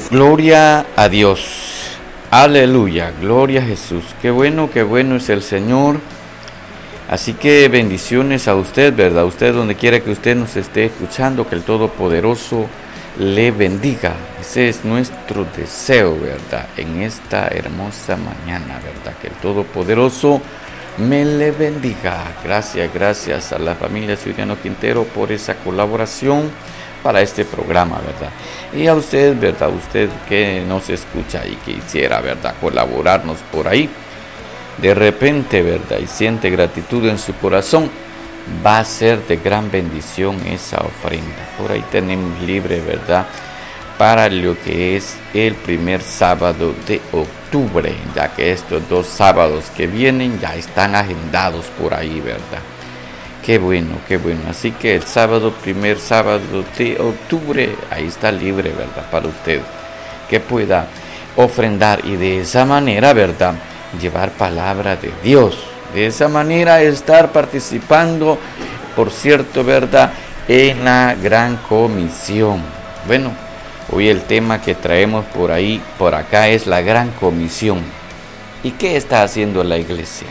Gloria a Dios, aleluya, gloria a Jesús. Qué bueno es el Señor. Así que bendiciones a usted, ¿verdad? Usted donde quiera que usted nos esté escuchando, que el Todopoderoso le bendiga. Ese es nuestro deseo, ¿verdad? En esta hermosa mañana, ¿verdad? Que el Todopoderoso me le bendiga. Gracias a la familia Ciudadano Quintero por esa colaboración para este programa, ¿verdad? Y a usted, ¿verdad? Usted que nos escucha y que quisiera, ¿verdad? Colaborarnos por ahí. De repente, ¿verdad? Y siente gratitud en su corazón, va a ser de gran bendición esa ofrenda. Por ahí tenemos libre, ¿verdad? Para lo que es el primer sábado de octubre, ya que estos 2 sábados que vienen ya están agendados por ahí, ¿verdad? Qué bueno. Así que el primer sábado de octubre, ahí está libre, ¿verdad? Para usted, que pueda ofrendar y de esa manera, ¿verdad? Llevar palabra de Dios. De esa manera estar participando, por cierto, ¿verdad? En la gran comisión. Bueno, hoy el tema que traemos por acá es la gran comisión. ¿Y qué está haciendo la iglesia?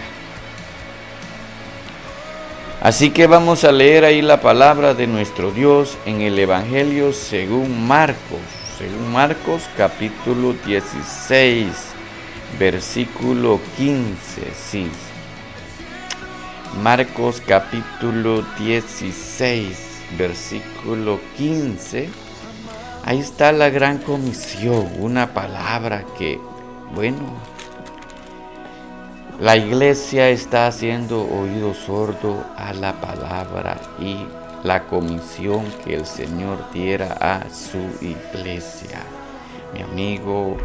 Así que vamos a leer ahí la palabra de nuestro Dios en el Evangelio según Marcos. Según Marcos capítulo 16, versículo 15. Sí. Marcos capítulo 16, versículo 15. Ahí está la gran comisión, una palabra que, bueno, la iglesia está haciendo oído sordo a la palabra y la comisión que el Señor diera a su iglesia. Mi amigo,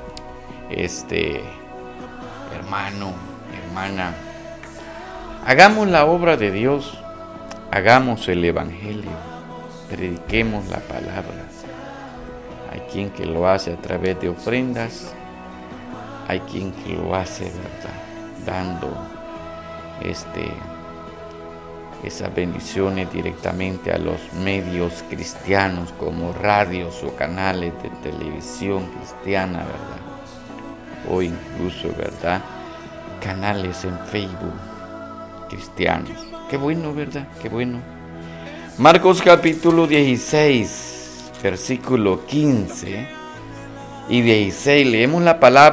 hermano, hermana, hagamos la obra de Dios, hagamos el evangelio, prediquemos la palabra. Hay quien que lo hace a través de ofrendas, hay quien que lo hace, ¿verdad? Dando esas bendiciones directamente a los medios cristianos como radios o canales de televisión cristiana, ¿verdad? O incluso, ¿verdad? Canales en Facebook cristianos. Qué bueno, ¿verdad? Qué bueno. Marcos capítulo 16, versículo 15 y 16, leemos la palabra.